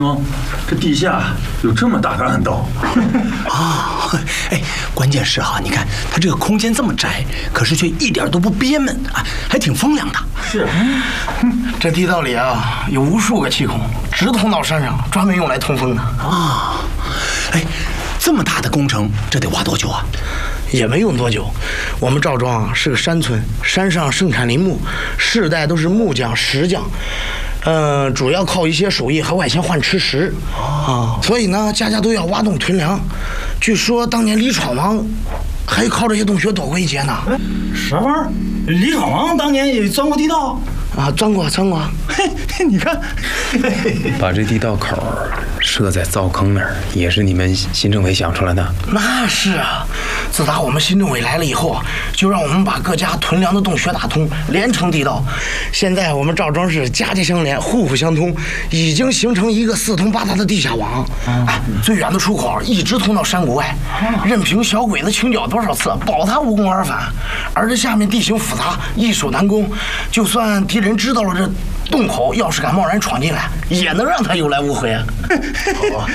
这地下有这么大的暗道啊！哎，关键是哈，你看它这个空间这么窄，可是却一点都不憋闷啊，还挺风凉的。 是， 这地道里啊有无数个气孔，直通到山上，专门用来通风的啊。哎，这么大的工程，这得挖多久啊？ 也没用多久。我们赵庄啊是个山村，山上盛产林木，世代都是木匠、石匠。主要靠一些手艺和外钱换吃食啊，所以呢，家家都要挖洞囤粮。据说当年李闯王还靠这些洞穴躲过一劫呢。 什么？李闯王当年也钻过地道？ 啊，钻过。 嘿，你看， 把这地道口设在灶坑那儿，也是你们新政委想出来的？ 那是啊，自打我们新政委来了以后啊，就让我们把各家囤粮的洞穴打通，连成地道。现在我们赵庄是家家相连，户户相通，已经形成一个四通八达的地下网。最远的出口一直通到山谷外，任凭小鬼子清剿多少次，保他无功而返。而这下面地形复杂，易守难攻，就算敌人知道了这洞口，要是敢贸然闯进来，也能让他有来无回啊！ 好啊！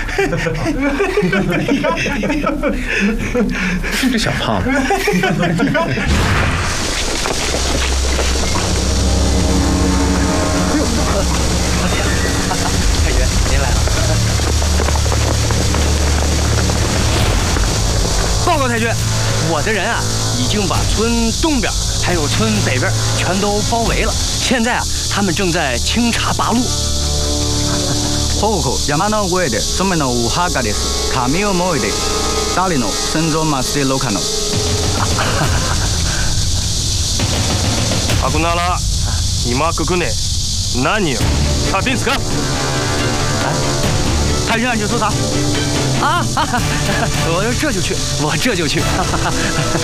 这小胖子。 太原，您来了。 报告太君，我的人啊，已经把村东边还有村北边全都包围了。现在啊，他们正在清查八路。 報告、山の上で染めのお墓です。髪を燃えて、誰の先祖祭りかの。 阿古那拉，你妈哥哥呢？哪里？他病死个？ 太君，你就搜查。我这就去。